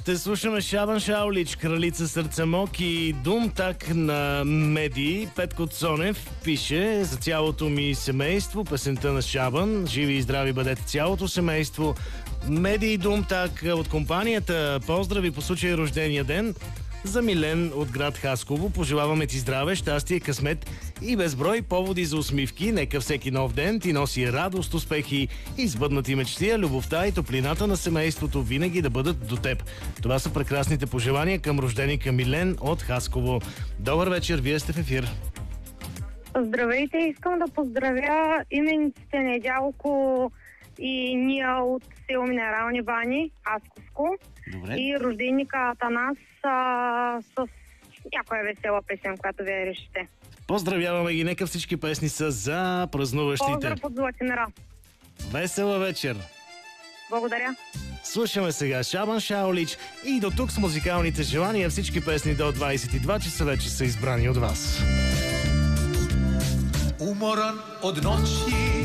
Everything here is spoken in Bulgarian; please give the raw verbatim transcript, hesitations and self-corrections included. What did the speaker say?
Ще слушаме Шабан Шаулич, Кралица сърце мок и Думтак на Меди. Петко Цонев пише: за цялото ми семейство песента на Шабан. Живи и здрави бъдете цялото семейство. Меди и Думтак от компанията. Поздрави по случай рождения ден. За Милен от град Хасково пожелаваме ти здраве, щастие, късмет и безброй поводи за усмивки. Нека всеки нов ден ти носи радост, успехи и сбъднати мечти, а любовта и топлината на семейството винаги да бъдат до теб. Това са прекрасните пожелания към рожденика Милен от Хасково. Добър вечер, вие сте в ефир. Здравейте, искам да поздравя имениците Недялко и ние от село Минерални бани, Хасковско. Добре. И рожденика Атанас а, с някоя весела песен, която вие решите. Поздравяваме ги, нека всички песни са за празнуващите. Поздрав от Златимира. Весела вечер! Благодаря. Слушаме сега Шабан Шаулич и до тук с музикалните желания. Всички песни до двайсет и два часа вече са избрани от вас. Уморан от ночи